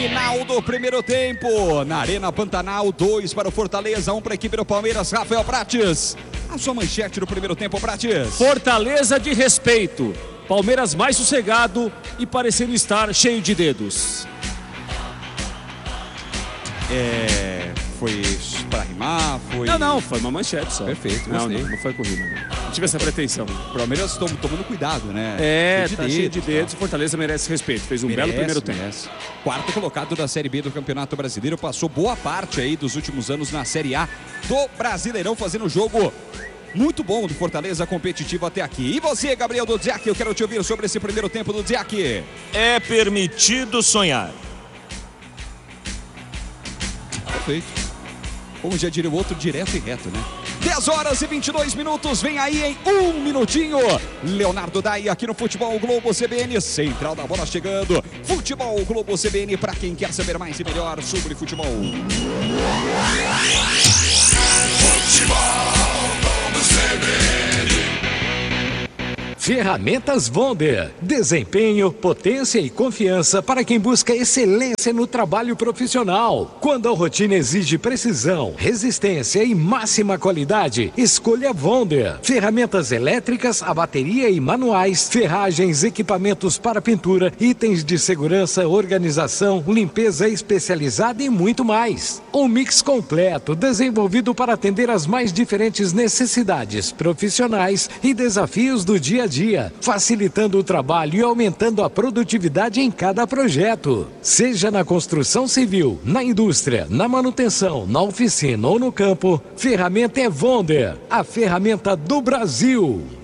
Final do primeiro tempo, na Arena Pantanal, 2 para o Fortaleza, 1 para a equipe do Palmeiras. Rafael Prates, a sua manchete do primeiro tempo, Prates. Fortaleza de respeito, Palmeiras mais sossegado e parecendo estar cheio de dedos. Foi para rimar, foi... Não, foi uma manchete só. Perfeito, não foi com rima. Não tive essa pretensão. O Palmeiras tomando cuidado, né? Tá cheio de dedos, Fortaleza merece respeito, fez um belo primeiro tempo. Quarto colocado da Série B do Campeonato Brasileiro, passou boa parte aí dos últimos anos na Série A do Brasileirão, fazendo um jogo muito bom do Fortaleza, competitivo até aqui. E você, Gabriel Dudziak, eu quero te ouvir sobre esse primeiro tempo do Dudziak. É permitido sonhar. Perfeito. Como já diria o outro, direto e reto, né? 10 horas e 22 minutos, vem aí em um minutinho. Leonardo Dai aqui no Futebol Globo CBN, central da bola chegando. Futebol Globo CBN, para quem quer saber mais e melhor sobre futebol. Futebol Globo CBN. Ferramentas Wonder. Desempenho, potência e confiança para quem busca excelência no trabalho profissional. Quando a rotina exige precisão, resistência e máxima qualidade, escolha Wonder. Ferramentas elétricas, a bateria e manuais, ferragens, equipamentos para pintura, itens de segurança, organização, limpeza especializada e muito mais. Um mix completo, desenvolvido para atender às mais diferentes necessidades profissionais e desafios do dia a dia, facilitando o trabalho e aumentando a produtividade em cada projeto. Seja na construção civil, na indústria, na manutenção, na oficina ou no campo, ferramenta é Wonder, a ferramenta do Brasil.